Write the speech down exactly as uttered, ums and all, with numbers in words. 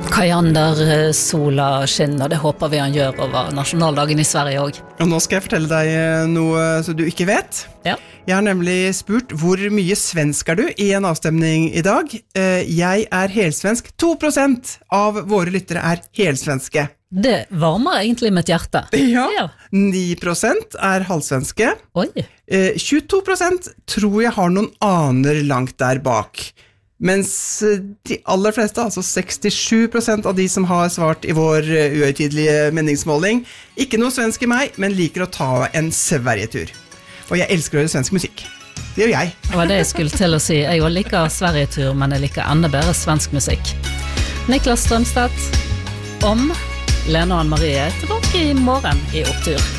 Kajander, sola skinner, det håper vi han gjør over nasjonaldagen i Sverige også. Og nå skal jeg fortelle deg noe som du ikke vet. Ja. Jeg har nemlig spurt hvor mye svensk er du i en avstemning i dag. Jeg er helsvensk. to prosent av våre lyttere er helsvenske. Det varmer egentlig mitt hjerte. Ja, Ja. ni prosent er halvsvenske. Oi. Eh, tjueto prosent tror jeg har noen aner langt der bak. Mens eh, de aller fleste, altså sekstisju prosent av de som har svart i vår uh, uhøytidelige meningsmåling, ikke noe svensk i meg, men liker å ta en Sverigetur. Og jeg elsker å høre svensk musikk. Det gjør jeg. Det var det jeg skulle til å si. Jeg også liker Sverigetur, men jeg liker enda bedre svensk musikk. Niklas Strømstedt om Lene og Anne Marie er tilbake i morgen i Opptur.